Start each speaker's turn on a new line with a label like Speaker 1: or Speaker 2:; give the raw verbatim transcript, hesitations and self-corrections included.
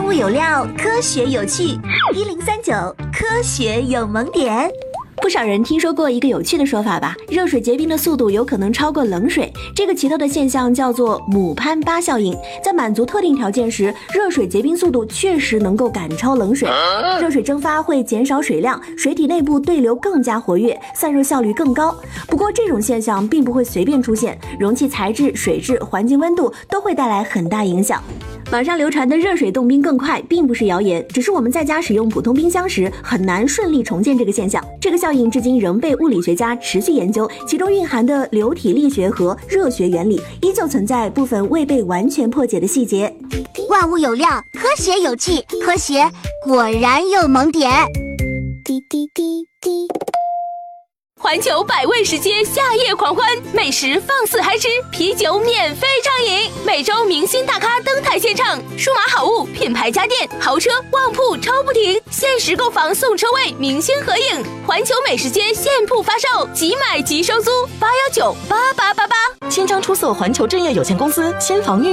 Speaker 1: 物有料，科学有趣。一零三九，科学有萌点。
Speaker 2: 不少人听说过一个有趣的说法吧？热水结冰的速度有可能超过冷水，这个奇特的现象叫做姆潘巴效应。在满足特定条件时，热水结冰速度确实能够赶超冷水。热水蒸发会减少水量，水体内部对流更加活跃，散热效率更高。不过这种现象并不会随便出现，容器材质、水质、环境温度都会带来很大影响。网上流传的热水冻冰更快并不是谣言，只是我们在家使用普通冰箱时很难顺利重建这个现象。这个效应至今仍被物理学家持续研究，其中蕴含的流体力学和热学原理依旧存在部分未被完全破解的细节。
Speaker 1: 万物有料，科学有趣，科学果然有萌点。滴滴滴滴。
Speaker 3: 环球百味食街夏夜狂欢，美食放肆嗨吃，啤酒免费畅饮，每周明星大咖登台献唱，数码好物、品牌家电、豪车、旺铺超不停，限时购房送车位，明星合影。环球美食街现铺发售，即买即收租，八幺九八八八八。
Speaker 4: 千张出售环球正业有限公司新房运。